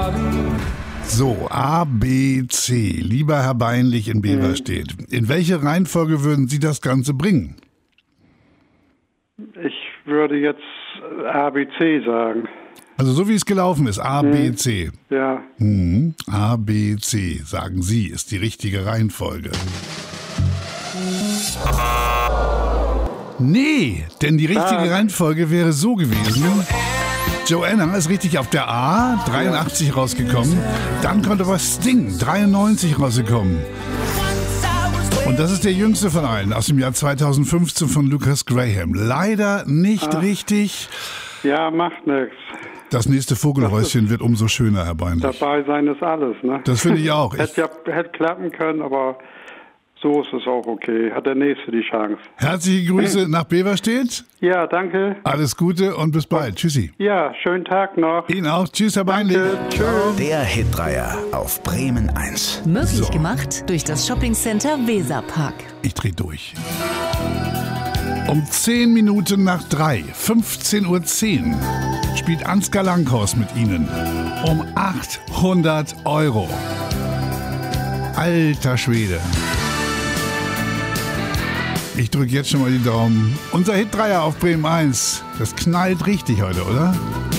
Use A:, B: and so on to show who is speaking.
A: So, A, B, C. Lieber Herr Beinlich in Beverstedt. In welche Reihenfolge würden Sie das Ganze bringen?
B: Ich würde jetzt ABC sagen.
A: Also so wie es gelaufen ist, A, B, C.
B: Ja.
A: A, B, C, sagen Sie, ist die richtige Reihenfolge. Nee, denn die richtige Reihenfolge wäre so gewesen. Joanna ist richtig auf der A, 83 rausgekommen. Dann kommt aber Sting, 93 rausgekommen. Und das ist der jüngste von allen, aus dem Jahr 2015 von Lucas Graham. Leider nicht richtig.
B: Ja, macht nichts.
A: Das nächste Vogelhäuschen wird umso schöner, Herr Beinlich.
B: Dabei sein ist alles, ne?
A: Das finde ich auch.
B: Hätte klappen können, aber so ist es auch okay. Hat der Nächste die Chance.
A: Herzliche Grüße nach Beverstedt.
B: Ja, danke.
A: Alles Gute und bis bald. Tschüssi.
B: Ja, schönen Tag noch.
A: Ihnen auch. Tschüss, Herr Beinlich.
B: Tschüss.
C: Der Hitdreier auf Bremen 1.
D: Möglich gemacht durch das Shoppingcenter Weserpark.
A: Ich drehe durch. Um 10 Minuten nach 3, 15:10 Uhr, spielt Ansgar Langhorst mit Ihnen um 800 €. Alter Schwede. Ich drücke jetzt schon mal die Daumen. Unser Hitdreier auf Bremen 1. Das knallt richtig heute, oder?